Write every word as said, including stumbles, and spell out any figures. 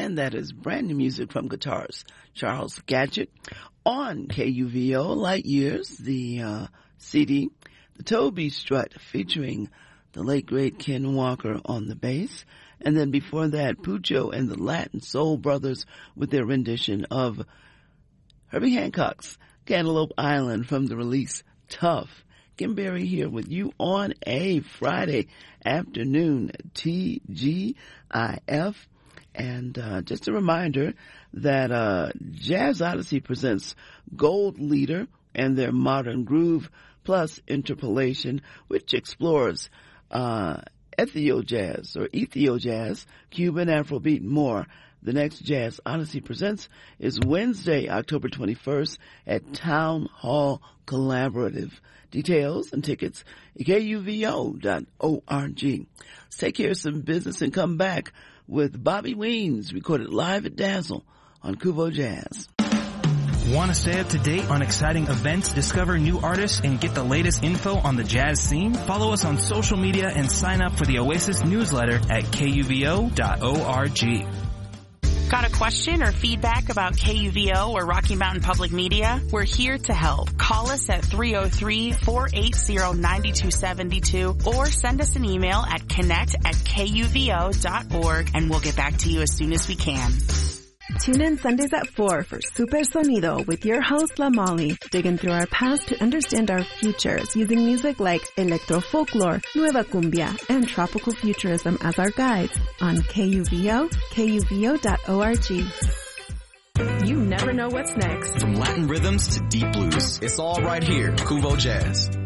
and that is brand new music from guitarist Charles Gadget on K U V O Light Years, the uh, C D, the Toby Strut featuring the late great Ken Walker on the bass, and then before that, Pucho and the Latin Soul Brothers with their rendition of Herbie Hancock's Cantaloupe Island from the release Tough. Kim Berry here with you on a Friday afternoon, T G I F. And uh, just a reminder that uh, Jazz Odyssey presents Gold Leader and their Modern Groove plus Interpolation, which explores uh, Ethio Jazz or Ethio Jazz, Cuban Afrobeat, and more. The next Jazz Odyssey Presents is Wednesday, October twenty-first at Town Hall Collaborative. Details and tickets at K U V O dot org. Let's take care of some business and come back with Bobby Weens, recorded live at Dazzle on Kuvo Jazz. Want to stay up to date on exciting events, discover new artists, and get the latest info on the jazz scene? Follow us on social media and sign up for the Oasis newsletter at K U V O dot org. Got a question or feedback about K U V O or Rocky Mountain Public Media? We're here to help. Call us at three oh three, four eight zero, nine two seven two or send us an email at connect at K U V O dot org and we'll get back to you as soon as we can. Tune in Sundays at four for Super Sonido with your host, La Molly, digging through our past to understand our futures using music like electro folklore, nueva cumbia, and tropical futurism as our guides on K U V O, K U V O dot org. You never know what's next. From Latin rhythms to deep blues, it's all right here, Kuvo Jazz.